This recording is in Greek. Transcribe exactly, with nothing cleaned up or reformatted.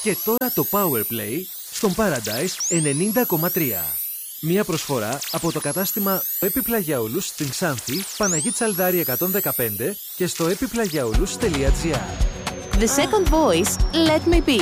Και τώρα το Powerplay στον Paradise ενενήντα κόμμα τρία. Μία προσφορά από το κατάστημα Έπιπλα για όλους στην Ξάνθη, Παναγή Τσαλδάρη εκατόν δεκαπέντε και στο έπιπλα για όλους τελεία τζι άρ. The second voice, Let Me Be.